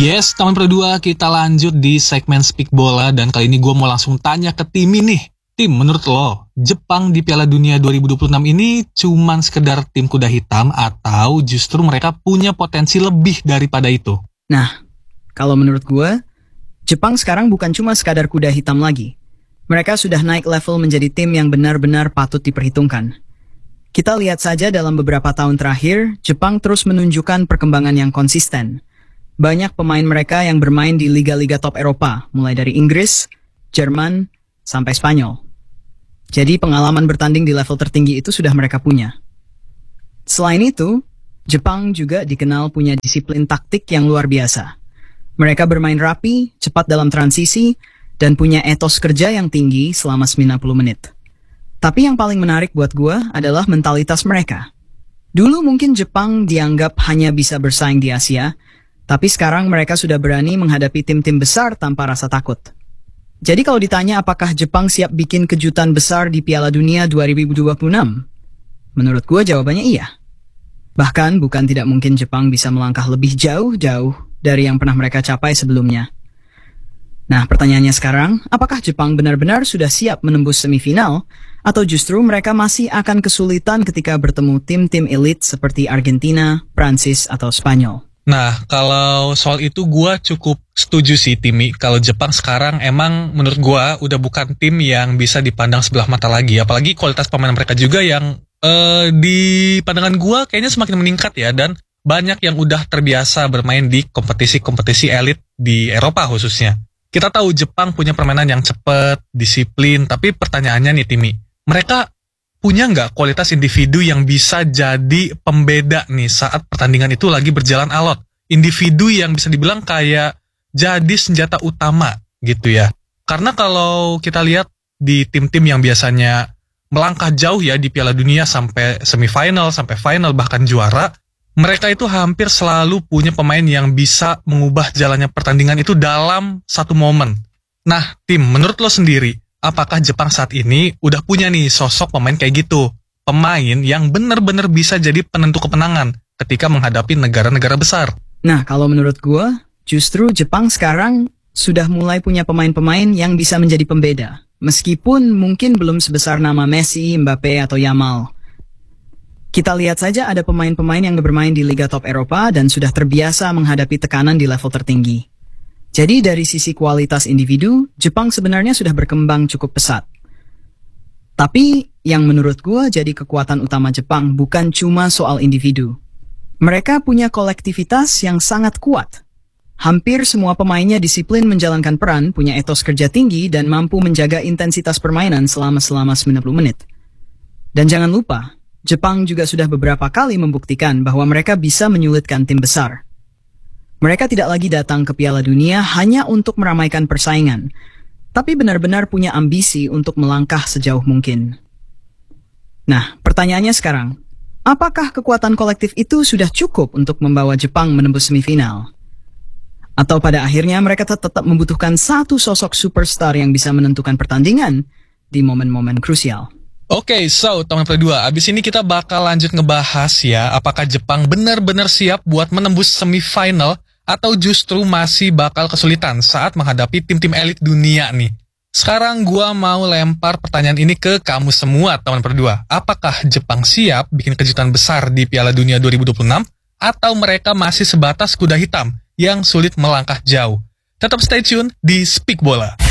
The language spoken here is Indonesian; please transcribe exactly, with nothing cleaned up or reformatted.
Yes, teman berdua, kita lanjut di segmen Speak Bola dan kali ini gue mau langsung tanya ke tim ini. Tim, menurut lo, Jepang di Piala Dunia dua ribu dua puluh enam ini cuman sekedar tim kuda hitam atau justru mereka punya potensi lebih daripada itu? Nah, kalau menurut gue, Jepang sekarang bukan cuma sekadar kuda hitam lagi. Mereka sudah naik level menjadi tim yang benar-benar patut diperhitungkan. Kita lihat saja dalam beberapa tahun terakhir, Jepang terus menunjukkan perkembangan yang konsisten. Banyak pemain mereka yang bermain di liga-liga top Eropa, mulai dari Inggris, Jerman, sampai Spanyol. Jadi pengalaman bertanding di level tertinggi itu sudah mereka punya. Selain itu, Jepang juga dikenal punya disiplin taktik yang luar biasa. Mereka bermain rapi, cepat dalam transisi, dan punya etos kerja yang tinggi selama sembilan puluh menit. Tapi yang paling menarik buat gue adalah mentalitas mereka. Dulu mungkin Jepang dianggap hanya bisa bersaing di Asia, tapi sekarang mereka sudah berani menghadapi tim-tim besar tanpa rasa takut. Jadi kalau ditanya apakah Jepang siap bikin kejutan besar di Piala Dunia dua ribu dua puluh enam? Menurut gue jawabannya iya. Bahkan bukan tidak mungkin Jepang bisa melangkah lebih jauh-jauh dari yang pernah mereka capai sebelumnya. Nah, pertanyaannya sekarang, apakah Jepang benar-benar sudah siap menembus semifinal? Atau justru mereka masih akan kesulitan ketika bertemu tim-tim elit seperti Argentina, Prancis, atau Spanyol? Nah, kalau soal itu gue cukup setuju sih, Timi. Kalau Jepang sekarang emang menurut gue udah bukan tim yang bisa dipandang sebelah mata lagi. Apalagi kualitas pemain mereka juga yang uh, di pandangan gue kayaknya semakin meningkat ya. Dan banyak yang udah terbiasa bermain di kompetisi-kompetisi elit di Eropa khususnya. Kita tahu Jepang punya permainan yang cepat, disiplin. Tapi pertanyaannya nih, Timi, mereka punya nggak kualitas individu yang bisa jadi pembeda nih saat pertandingan itu lagi berjalan alot? Individu yang bisa dibilang kayak jadi senjata utama gitu ya. Karena kalau kita lihat di tim-tim yang biasanya melangkah jauh ya di Piala Dunia sampai semifinal, sampai final, bahkan juara, mereka itu hampir selalu punya pemain yang bisa mengubah jalannya pertandingan itu dalam satu momen. Nah, tim, menurut lo sendiri, apakah Jepang saat ini udah punya nih sosok pemain kayak gitu? Pemain yang benar-benar bisa jadi penentu kemenangan ketika menghadapi negara-negara besar. Nah, kalau menurut gue, justru Jepang sekarang sudah mulai punya pemain-pemain yang bisa menjadi pembeda. Meskipun mungkin belum sebesar nama Messi, Mbappe, atau Yamal. Kita lihat saja ada pemain-pemain yang bermain di Liga Top Eropa dan sudah terbiasa menghadapi tekanan di level tertinggi. Jadi dari sisi kualitas individu, Jepang sebenarnya sudah berkembang cukup pesat. Tapi yang menurut gue jadi kekuatan utama Jepang bukan cuma soal individu. Mereka punya kolektivitas yang sangat kuat. Hampir semua pemainnya disiplin menjalankan peran, punya etos kerja tinggi, dan mampu menjaga intensitas permainan selama-selama sembilan puluh menit. Dan jangan lupa, Jepang juga sudah beberapa kali membuktikan bahwa mereka bisa menyulitkan tim besar. Mereka tidak lagi datang ke Piala Dunia hanya untuk meramaikan persaingan, tapi benar-benar punya ambisi untuk melangkah sejauh mungkin. Nah, pertanyaannya sekarang, apakah kekuatan kolektif itu sudah cukup untuk membawa Jepang menembus semifinal? Atau pada akhirnya mereka tetap membutuhkan satu sosok superstar yang bisa menentukan pertandingan di momen-momen krusial? Oke, okay, so teman berdua, abis ini kita bakal lanjut ngebahas ya, apakah Jepang benar-benar siap buat menembus semifinal atau justru masih bakal kesulitan saat menghadapi tim-tim elit dunia nih. Sekarang gua mau lempar pertanyaan ini ke kamu semua teman berdua. Apakah Jepang siap bikin kejutan besar di Piala Dunia dua ribu dua puluh enam atau mereka masih sebatas kuda hitam yang sulit melangkah jauh? Tetap stay tune di Speak Bola.